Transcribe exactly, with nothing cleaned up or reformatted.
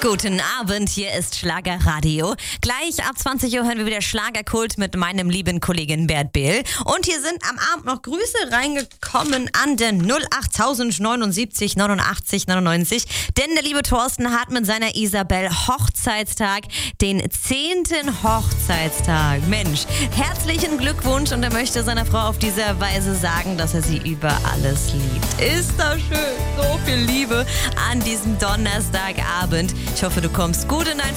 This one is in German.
Guten Abend, hier ist Schlagerradio. Gleich ab zwanzig Uhr hören wir wieder Schlagerkult mit meinem lieben Kollegen Bert Behl. Und hier sind am Abend noch Grüße reingekommen an den null acht neunundsiebzig neunundachtzig neunundneunzig. Denn der liebe Thorsten hat mit seiner Isabel Hochzeitstag, den zehnten Hochzeitstag. Mensch, herzlichen Glückwunsch, und er möchte seiner Frau auf diese Weise sagen, dass er sie über alles liebt. Ist das schön, so viel Liebe an diesem Donnerstagabend. Ich hoffe, du kommst gut in dein